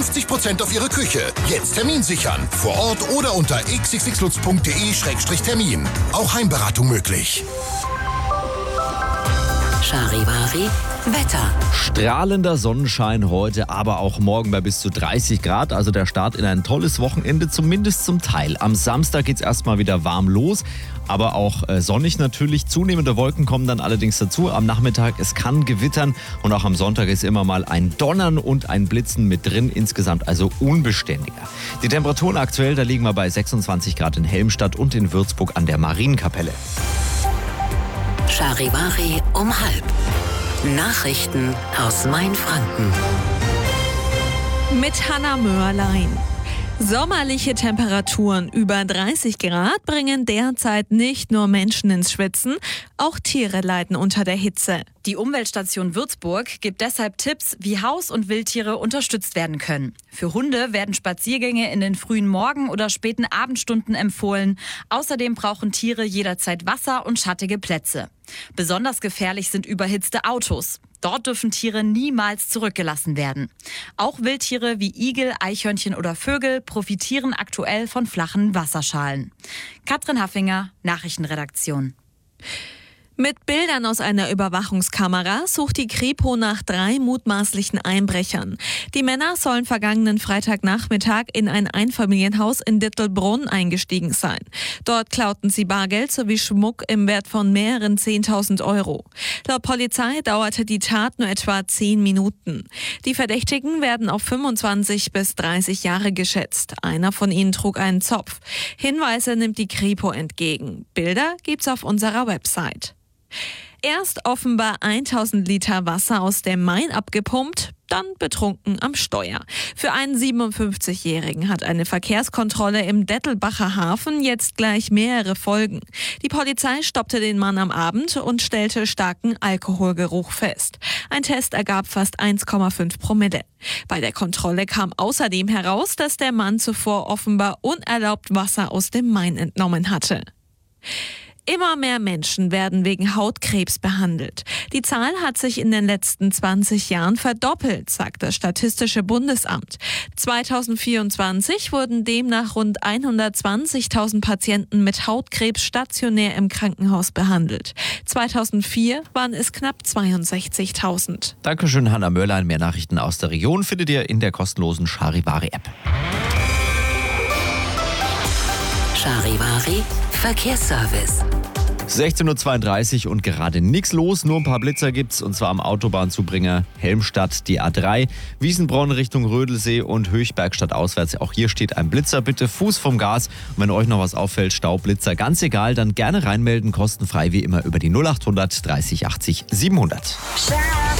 50% auf Ihre Küche. Jetzt Termin sichern. Vor Ort oder unter xxxlutz.de/termin. Auch Heimberatung möglich. Charivari Wetter. Strahlender Sonnenschein heute, aber auch morgen bei bis zu 30 Grad. Also der Start in ein tolles Wochenende, zumindest zum Teil. Am Samstag geht es erstmal wieder warm los, aber auch sonnig natürlich. Zunehmende Wolken kommen dann allerdings dazu. Am Nachmittag, es kann gewittern und auch am Sonntag ist immer mal ein Donnern und ein Blitzen mit drin. Insgesamt also unbeständiger. Die Temperaturen aktuell, da liegen wir bei 26 Grad in Helmstadt und in Würzburg an der Marienkapelle. Charivari um 12:30. Nachrichten aus Mainfranken. Mit Hanna Mörlein. Sommerliche Temperaturen über 30 Grad bringen derzeit nicht nur Menschen ins Schwitzen, auch Tiere leiden unter der Hitze. Die Umweltstation Würzburg gibt deshalb Tipps, wie Haus- und Wildtiere unterstützt werden können. Für Hunde werden Spaziergänge in den frühen Morgen- oder späten Abendstunden empfohlen. Außerdem brauchen Tiere jederzeit Wasser und schattige Plätze. Besonders gefährlich sind überhitzte Autos. Dort dürfen Tiere niemals zurückgelassen werden. Auch Wildtiere wie Igel, Eichhörnchen oder Vögel profitieren aktuell von flachen Wasserschalen. Katrin Haffinger, Nachrichtenredaktion. Mit Bildern aus einer Überwachungskamera sucht die Kripo nach 3 mutmaßlichen Einbrechern. Die Männer sollen vergangenen Freitagnachmittag in ein Einfamilienhaus in Dittelbrunn eingestiegen sein. Dort klauten sie Bargeld sowie Schmuck im Wert von mehreren 10.000 Euro. Laut Polizei dauerte die Tat nur etwa 10 Minuten. Die Verdächtigen werden auf 25 bis 30 Jahre geschätzt. Einer von ihnen trug einen Zopf. Hinweise nimmt die Kripo entgegen. Bilder gibt's auf unserer Website. Erst offenbar 1000 Liter Wasser aus dem Main abgepumpt, dann betrunken am Steuer. Für einen 57-Jährigen hat eine Verkehrskontrolle im Dettelbacher Hafen jetzt gleich mehrere Folgen. Die Polizei stoppte den Mann am Abend und stellte starken Alkoholgeruch fest. Ein Test ergab fast 1,5 Promille. Bei der Kontrolle kam außerdem heraus, dass der Mann zuvor offenbar unerlaubt Wasser aus dem Main entnommen hatte. Immer mehr Menschen werden wegen Hautkrebs behandelt. Die Zahl hat sich in den letzten 20 Jahren verdoppelt, sagt das Statistische Bundesamt. 2024 wurden demnach rund 120.000 Patienten mit Hautkrebs stationär im Krankenhaus behandelt. 2004 waren es knapp 62.000. Dankeschön, Hanna Mörlein. Mehr Nachrichten aus der Region findet ihr in der kostenlosen Charivari-App. Charivari Verkehrsservice. 16:32 Uhr und gerade nichts los, nur ein paar Blitzer gibt's und zwar am Autobahnzubringer Helmstadt, die A3, Wiesenbronn Richtung Rödelsee und Höchbergstadt auswärts. Auch hier steht ein Blitzer, bitte Fuß vom Gas. Und wenn euch noch was auffällt, Staublitzer, ganz egal, dann gerne reinmelden, kostenfrei wie immer über die 0800 30 80 700.